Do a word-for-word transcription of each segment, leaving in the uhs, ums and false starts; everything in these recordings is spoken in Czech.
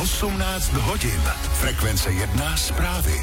osmnáct hodin. Frekvence jedna zprávy.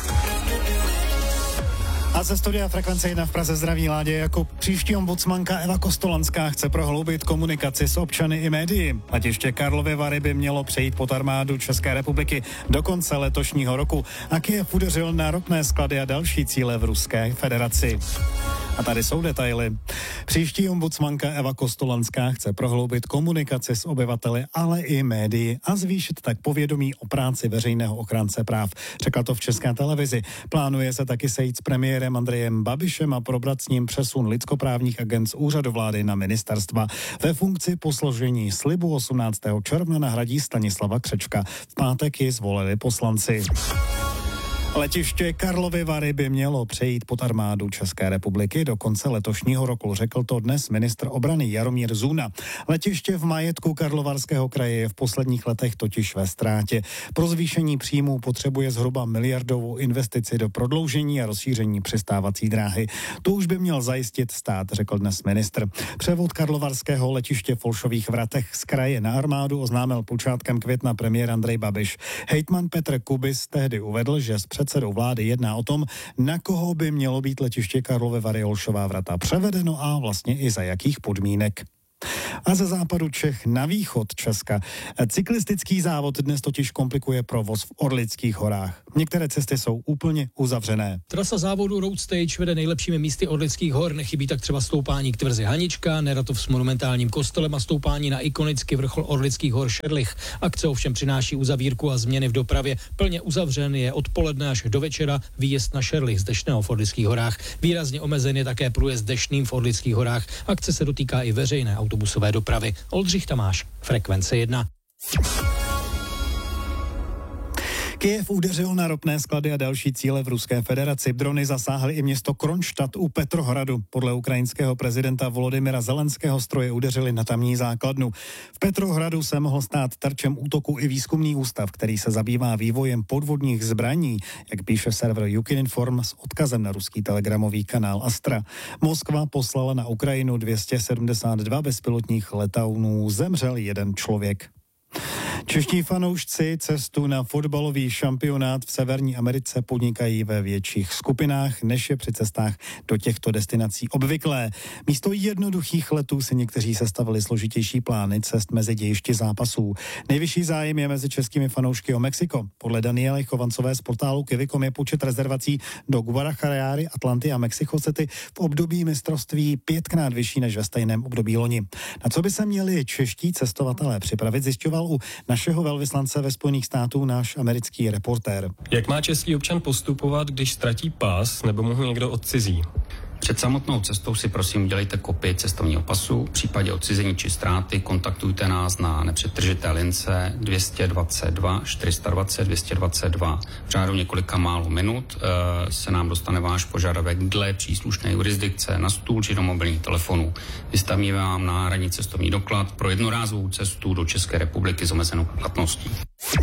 A ze studia Frekvence jedna v Praze zdraví Ládě jako příští ombudsmanka Eva Kostolanská chce prohloubit komunikaci s občany i médii. Letiště Karlovy Vary by mělo přejít pod armádu České republiky do konce letošního roku a Kyjev udeřil na ropné sklady a další cíle v Ruské federaci. A tady jsou detaily. Příští ombudsmanka Eva Kostolanská chce prohloubit komunikaci s obyvateli, ale i médii a zvýšit tak povědomí o práci veřejného ochránce práv. Řekla to v České televizi. Plánuje se taky sejít s premiérem Andrejem Babišem a probrat s ním přesun lidskoprávních agent z úřadu vlády na ministerstva. Ve funkci po složení slibu osmnáctého června nahradí Stanislava Křečka. V pátek ji zvolili poslanci. Letiště Karlovy Vary by mělo přejít pod armádu České republiky do konce letošního roku, řekl to dnes ministr obrany Jaromír Zuna. Letiště v majetku Karlovarského kraje je v posledních letech totiž ve ztrátě. Pro zvýšení příjmů potřebuje zhruba miliardovou investici do prodloužení a rozšíření přistávací dráhy. To už by měl zajistit stát, řekl dnes ministr. Převod karlovarského letiště v Olšových Vratech z kraje na armádu oznámil počátkem května premiér Andrej Babiš. Hejtman Petr Kubis tehdy uvedl, že s předsedou vlády jedná o tom, na koho by mělo být letiště Karlovy Vary Olšová Vrata převedeno a vlastně i za jakých podmínek. A ze západu Čech na východ Česka. Cyklistický závod dnes totiž komplikuje provoz v Orlických horách. Některé cesty jsou úplně uzavřené. Trasa závodu Road Stage vede nejlepšími místy Orlických hor, nechybí tak třeba stoupání k tvrzi Hanička, Neratov s monumentálním kostelem a stoupání na ikonický vrchol Orlických hor Šerlich. Akce ovšem přináší uzavírku a změny v dopravě. Plně uzavřen je odpoledne až do večera výjezd na Šerlich z Deštného v Orlických horách. Výrazně omezen je také průjezd Deštným v Orlických horách. Akce se dotýká i veřejné autobusové dopravy. Oldřich Tamáš, Frekvence jedna. Kyjev udeřil na ropné sklady a další cíle v Ruské federaci. Drony zasáhly i město Kronštat u Petrohradu. Podle ukrajinského prezidenta Volodymyra Zelenského stroje udeřily na tamní základnu. V Petrohradu se mohl stát terčem útoku i výzkumný ústav, který se zabývá vývojem podvodních zbraní, jak píše server Ukininform s odkazem na ruský telegramový kanál Astra. Moskva poslala na Ukrajinu dvě stě sedmdesát dva bezpilotních letounů, zemřel jeden člověk. Čeští fanoušci cestu na fotbalový šampionát v Severní Americe podnikají ve větších skupinách, než je při cestách do těchto destinací obvyklé. Místo jednoduchých letů si někteří sestavili složitější plány cest mezi dějišti zápasů. Nejvyšší zájem je mezi českými fanoušky o Mexiko. Podle Daniely Chovancové z portálu Kivikom je počet rezervací do Guadalajary, Atlanty a Mexico City v období mistrovství pětkrát vyšší než ve stejném období loni. Na co by se měli čeští cestovatelé připravit, zjišťoval u našeho velvyslance ve Spojených států náš americký reportér. Jak má český občan postupovat, když ztratí pás nebo mu ho někdo odcizí? Před samotnou cestou si prosím udělejte kopii cestovního pasu. V případě odcizení či ztráty kontaktujte nás na nepřetržité lince dvě dvacet dva čtyři sta dvacet dvě stě dvacet dva. V řádu několika málo minut e, se nám dostane váš požadavek dle příslušné jurisdikce na stůl či do mobilních telefonů. Vystavíme vám náhradní cestovní doklad pro jednorázovou cestu do České republiky s omezenou platností.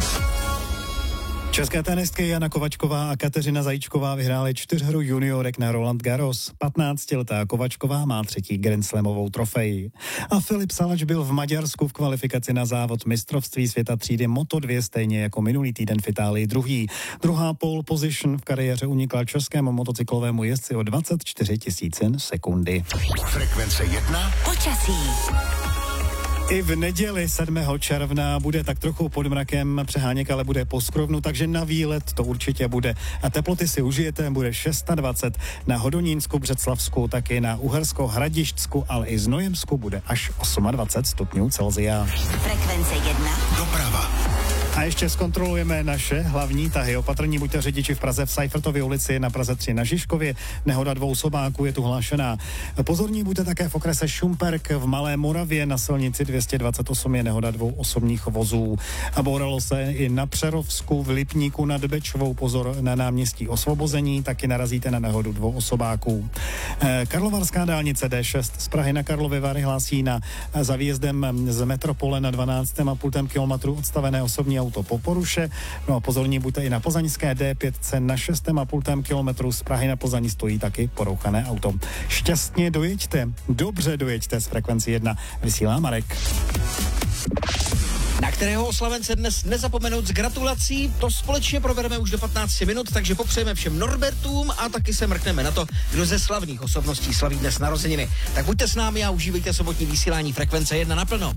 České tenistky Jana Kovačková a Kateřina Zajíčková vyhrály čtyřhru juniorek na Roland Garros. patnáctiletá Kovačková má třetí Grand Slamovou trofej. A Filip Salač byl v Maďarsku v kvalifikaci na závod mistrovství světa třídy Moto dva, stejně jako minulý týden v Itálii druhý. Druhá pole position v kariéře unikla českému motocyklovému jezdci o dvacet čtyři tisícin sekundy. Frekvence jedna. Počasí. I v neděli sedmého června bude tak trochu pod mrakem, přeháněk ale bude poskrovnu, takže na výlet to určitě bude. A teploty si užijete, bude dvacet šest, na Hodonínsku, Břeclavsku, taky na Uhersko-Hradišťsku, ale i Znojemsku bude až dvacet osm stupňů Celsia. Frekvence jedna. Doprava. A ještě zkontrolujeme naše hlavní tahy. Opatrní buďte řidiči v Praze v Seifertově ulici, na Praze tři na Žižkově. Nehoda dvou sobáků je tu hlášená. Pozorní buďte také v okrese Šumperk v Malé Moravě. Na silnici dvě stě dvacet osm je nehoda dvou osobních vozů. A bouralo se i na Přerovsku, v Lipníku nad Bečvou. Pozor na náměstí Osvobození, taky narazíte na nehodu dvou osobáků. Karlovarská dálnice D šest z Prahy na Karlovy Vary hlásí na za výjezdem z metropole na dvanáct a půl kilometru odstavené osobní auto po poruše. No a pozorní buďte i na plzeňské D pět na šest a půl kilometru z Prahy na Plzeň stojí taky porouchané auto. Šťastně dojeďte, dobře dojeďte z Frekvenci jedna. Vysílá Marek. Na kterého oslavence dnes nezapomenout s gratulací, to společně probereme už do patnácti minut, takže popřejeme všem Norbertům a taky se mrkneme na to, kdo ze slavných osobností slaví dnes narozeniny. Tak buďte s námi a užívejte sobotní vysílání Frekvence jedna naplno.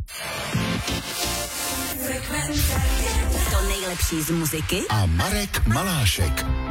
To nejlepší z muziky A Marek Malášek.